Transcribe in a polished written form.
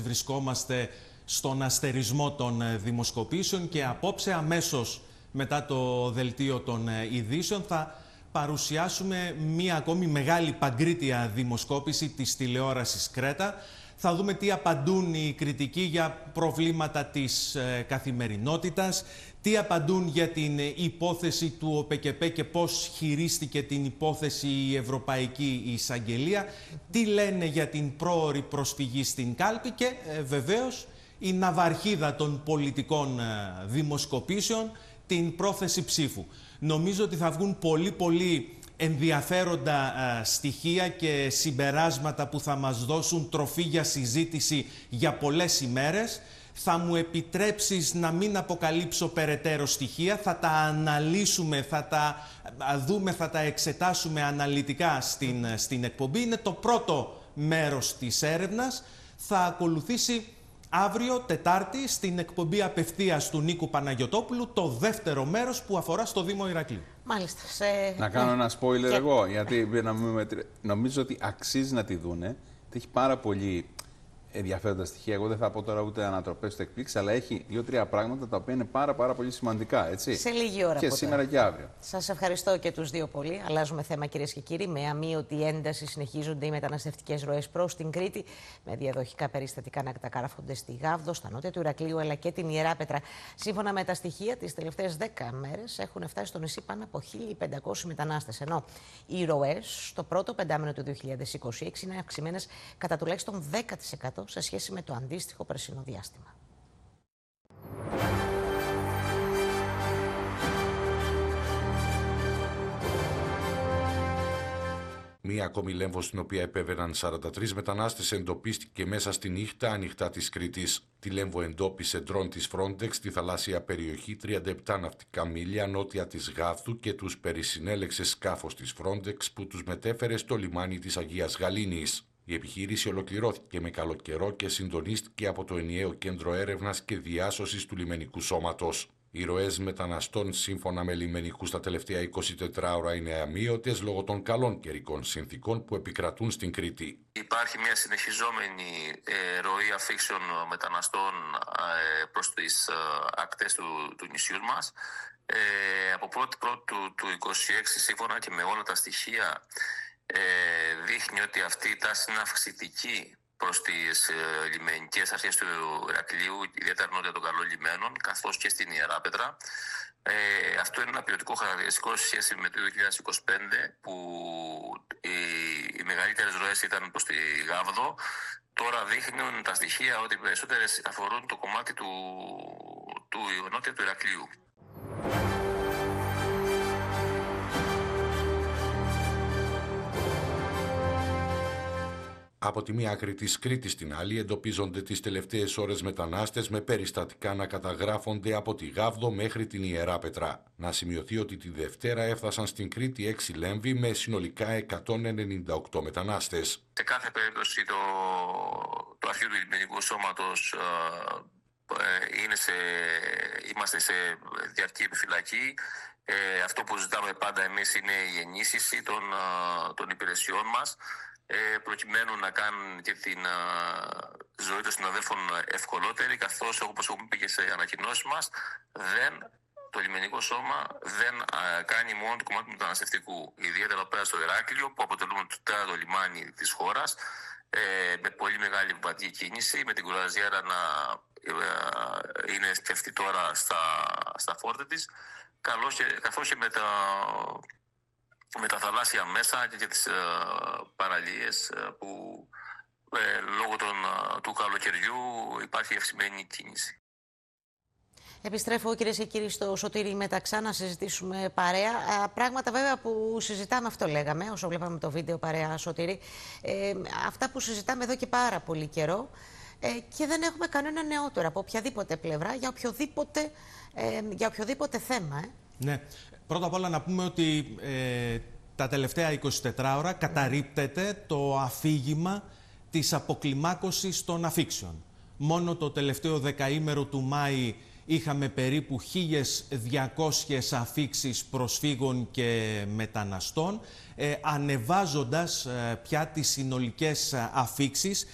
βρισκόμαστε στον αστερισμό των δημοσκοπήσεων και απόψε, αμέσως μετά το δελτίο των ειδήσεων, θα παρουσιάσουμε μία ακόμη μεγάλη παγκρίτια δημοσκόπηση της τηλεόρασης Κρέτα. Θα δούμε τι απαντούν οι κριτικοί για προβλήματα της καθημερινότητας, τι απαντούν για την υπόθεση του ΟΠΕΚΕΠΕ και πώς χειρίστηκε την υπόθεση η Ευρωπαϊκή Εισαγγελία, τι λένε για την πρόωρη προσφυγή στην κάλπη και βεβαίως η ναυαρχίδα των πολιτικών δημοσκοπήσεων, την πρόθεση ψήφου. Νομίζω ότι θα βγουν πολύ ενδιαφέροντα στοιχεία και συμπεράσματα που θα μας δώσουν τροφή για συζήτηση για πολλές ημέρες. Θα μου επιτρέψεις να μην αποκαλύψω περαιτέρω στοιχεία, θα τα αναλύσουμε, θα τα δούμε, θα τα εξετάσουμε αναλυτικά στην εκπομπή. Είναι το πρώτο μέρος της έρευνας. Θα ακολουθήσει αύριο, Τετάρτη, στην εκπομπή απευθείας του Νίκου Παναγιωτόπουλου, το δεύτερο μέρος που αφορά στο Δήμο Ηρακλείου. Μάλιστα. Να κάνω ένα spoiler εγώ, γιατί νομίζω ότι αξίζει να τη δούνε. Έχει πάρα πολύ ενδιαφέροντα στοιχεία. Εγώ δεν θα πω τώρα ούτε ανατροπές ούτε εκπλήξεις, αλλά έχει 2-3 πράγματα τα οποία είναι πάρα πολύ σημαντικά. Έτσι. Σε λίγη ώρα. Και σήμερα και αύριο. Σας ευχαριστώ και τους δύο πολύ. Αλλάζουμε θέμα, κυρίες και κύριοι. Με αμύωτη ένταση συνεχίζονται οι μεταναστευτικές ροές προς την Κρήτη, με διαδοχικά περιστατικά να καταγράφονται στη Γάβδο, στα νότια του Ηρακλείου αλλά και την Ιεράπετρα. Σύμφωνα με τα στοιχεία, τις τελευταίες 10 μέρες έχουν φτάσει στο νησί πάνω από 1.500 μετανάστες. Ενώ οι ροές στο πρώτο πεντάμηνο του 2026 είναι αυξημένες κατά τουλάχιστον 10% σε σχέση με το αντίστοιχο περσινό διάστημα. Μία ακόμη λέμβος στην οποία επέβαιναν 43 μετανάστες εντοπίστηκε μέσα στη νύχτα ανοιχτά της Κρήτης. Τη λέμβο εντόπισε ντρόν της Frontex στη θαλάσσια περιοχή 37 ναυτικά μίλια νότια της Γάβδου και τους περισυνέλεξε σκάφος της Frontex που τους μετέφερε στο λιμάνι της Αγίας Γαλήνης. Η επιχείρηση ολοκληρώθηκε με καλό καιρό και συντονίστηκε από το ενιαίο κέντρο έρευνας και διάσωσης του λιμενικού σώματος. Οι ροές μεταναστών σύμφωνα με λιμενικούς τα τελευταία 24 ώρα είναι αμύωτες λόγω των καλών καιρικών συνθήκων που επικρατούν στην Κρήτη. Υπάρχει μια συνεχιζόμενη ροή αφήξεων μεταναστών προς τις ακτές του νησιού μας. Από 1η του 26 σύμφωνα και με όλα τα στοιχεία δείχνει ότι αυτή η τάση είναι αυξητική προς τις λιμενικές αρχές του Ηρακλείου, ιδιαίτερα νότια των καλών λιμένων, καθώς και στην Ιεράπετρα. Αυτό είναι ένα ποιοτικό χαρακτηριστικό σε σχέση με το 2025, που οι μεγαλύτερες ροές ήταν προς τη Γάβδο. Τώρα δείχνουν τα στοιχεία ότι οι περισσότερες αφορούν το κομμάτι του νότια του Ηρακλείου. Από τη μία άκρη της Κρήτης στην άλλη εντοπίζονται τις τελευταίες ώρες μετανάστες με περιστατικά να καταγράφονται από τη Γάβδο μέχρι την Ιεράπετρα. Να σημειωθεί ότι τη Δευτέρα έφτασαν στην Κρήτη 6 λέμβοι με συνολικά 198 μετανάστες. Σε κάθε περίπτωση το αρχείο του λιμενικού σώματος είμαστε σε διαρκή επιφυλακή. Αυτό που ζητάμε πάντα εμείς είναι η ενίσχυση των υπηρεσιών μας, προκειμένου να κάνουν και την ζωή των συναδέλφων ευκολότερη, καθώς όπως έχουμε πει και σε ανακοινώσεις μας, το λιμενικό σώμα δεν κάνει μόνο το κομμάτι του μεταναστευτικού. Ιδιαίτερα πέρα στο Ηράκλειο, που αποτελούμε το τέταρτο λιμάνι της χώρας, με πολύ μεγάλη βατή κίνηση, με την κουραζιέρα να είναι σκεφτή τώρα στα φόρτα της, καθώς και με τα θαλάσσια μέσα και τις παραλίες που λόγω του καλοκαιριού υπάρχει αυξημένη κίνηση. Επιστρέφω, κυρίες και κύριοι, στο Σωτήρι Μεταξά να συζητήσουμε παρέα. Πράγματα βέβαια που συζητάμε, αυτό λέγαμε, όσο βλέπαμε το βίντεο παρέα, Σωτήρι. Αυτά που συζητάμε εδώ και πάρα πολύ καιρό και δεν έχουμε κανένα νεότερο από οποιαδήποτε πλευρά για οποιοδήποτε θέμα. Ναι. Πρώτα απ' όλα να πούμε ότι τα τελευταία 24 ώρα καταρρίπτεται το αφήγημα της αποκλιμάκωσης των αφήξεων. Μόνο το τελευταίο δεκαήμερο του Μάη είχαμε περίπου 1.200 αφήξεις προσφύγων και μεταναστών, ανεβάζοντας πια τις συνολικές αφήξεις